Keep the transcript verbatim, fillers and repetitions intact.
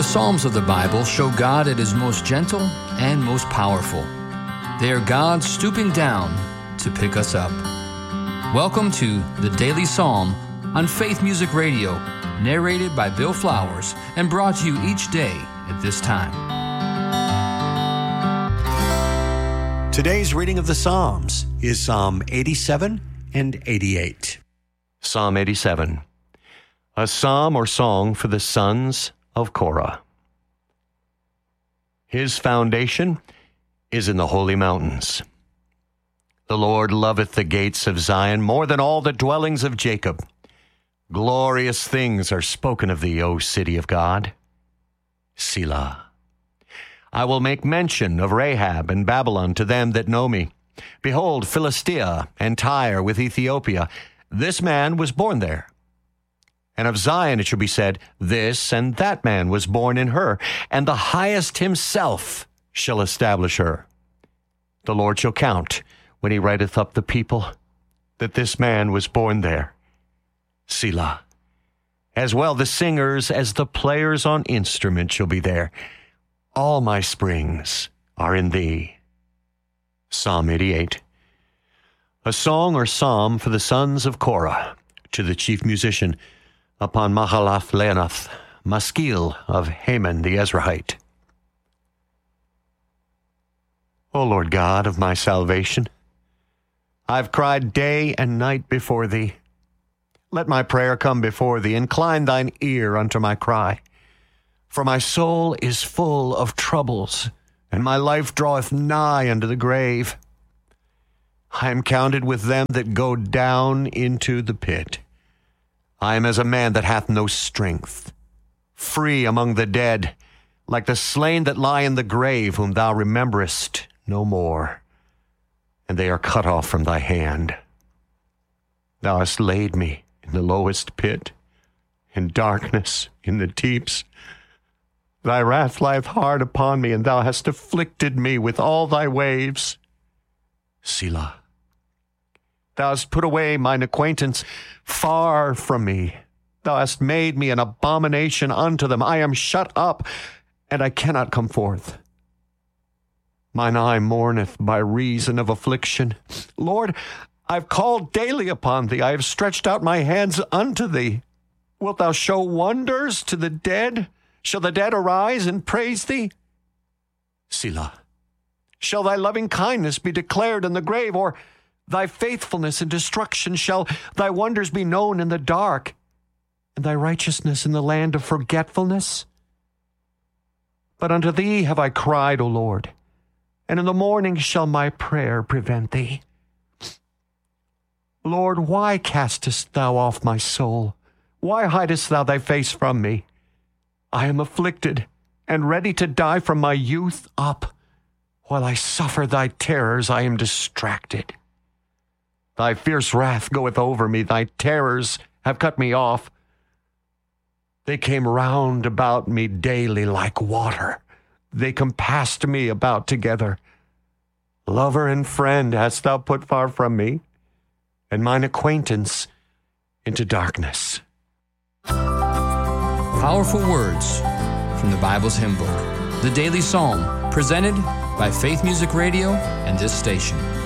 Psalms of the Bible show God at His most gentle and most powerful. They are God stooping down to pick us up. Welcome to the Daily Psalm on Faith Music Radio, narrated by Bill Flowers and brought to you each day at this time. Today's reading of the Psalms is Psalm eighty-seven and eighty-eight. Psalm eighty-seven, a psalm or song for the sons of Korah. His foundation is in the holy mountains. The Lord loveth the gates of Zion more than all the dwellings of Jacob. Glorious things are spoken of thee, O city of God. Selah. I will make mention of Rahab and Babylon to them that know me. Behold, Philistia and Tyre with Ethiopia. This man was born there. And of Zion it shall be said, this and that man was born in her, and the highest himself shall establish her. The Lord shall count, when he writeth up the people, that this man was born there. Selah. As well the singers as the players on instruments shall be there. All my springs are in thee. Psalm eighty-eight. A song or psalm for the sons of Korah, to the chief musician, upon Mahalath Leanoth, Maskil of Haman the Ezrahite. O Lord God of my salvation, I've cried day and night before thee. Let my prayer come before thee. Incline thine ear unto my cry. For my soul is full of troubles, and my life draweth nigh unto the grave. I am counted with them that go down into the pit. I am as a man that hath no strength, free among the dead, like the slain that lie in the grave, whom thou rememberest no more, and they are cut off from thy hand. Thou hast laid me in the lowest pit, in darkness, in the deeps. Thy wrath lieth hard upon me, and thou hast afflicted me with all thy waves. Selah. Thou hast put away mine acquaintance far from me. Thou hast made me an abomination unto them. I am shut up, and I cannot come forth. Mine eye mourneth by reason of affliction. Lord, I've called daily upon thee. I have stretched out my hands unto thee. Wilt thou show wonders to the dead? Shall the dead arise and praise thee? Selah. Shall thy loving kindness be declared in the grave, or thy faithfulness in destruction? Shall thy wonders be known in the dark, and thy righteousness in the land of forgetfulness? But unto thee have I cried, O Lord, and in the morning shall my prayer prevent thee. Lord, why castest thou off my soul? Why hidest thou thy face from me? I am afflicted and ready to die from my youth up. While I suffer thy terrors, I am distracted. Thy fierce wrath goeth over me. Thy terrors have cut me off. They came round about me daily like water. They compassed me about together. Lover and friend hast thou put far from me, and mine acquaintance into darkness. Powerful words from the Bible's hymn book, the Daily Psalm, presented by Faith Music Radio and this station.